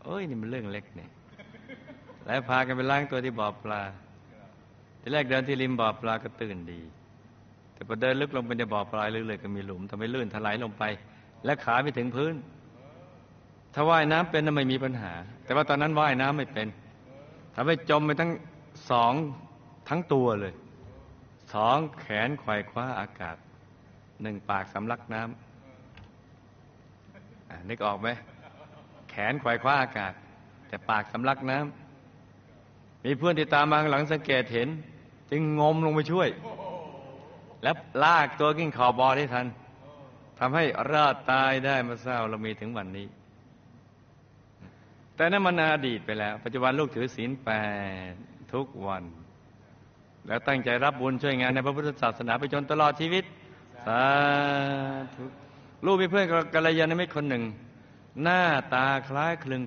เอ้ยนี่มันเรื่องเล็กเนี่ยแล้วพากันไปล้างตัวที่บ่อปลาทีแรกเดินที่ริมบ่อปลาก็ตื่นดีแต่พอเดินลึกลงไปในบ่อปลาลึกๆก็มีหลุมทำให้ลื่นถลายลงไปและขาไม่ถึงพื้นถ้าว่ายน้ำเป็นน่ะไม่มีปัญหาแต่ว่าตอนนั้นว่ายน้ำไม่เป็นทำให้จมไปทั้งตัวเลยสองแขนไขว่คว้าอากาศหนึ่งปากสำลักน้ำนึกออกไหมแขนไขว่คว้าอากาศแต่ปากสำลักน้ำมีเพื่อนที่ตามมาข้างหลังสังเกตเห็นจึงงมลงไปช่วยแล้วลากตัวกิ้งขอบบ่อได้ทันทำให้รอดตายได้มาเศร้าเรามีถึงวันนี้แต่นั้นมันอดีตไปแล้วปัจจุบันลูกถือศีล8ทุกวันแล้วตั้งใจรับบุญช่วยงานในพระพุทธศาสนาไปจนตลอดชีวิตสาธุลูกมีเพื่อนกัลยาณมิตรคนหนึ่งหน้าตาคล้ายคลึง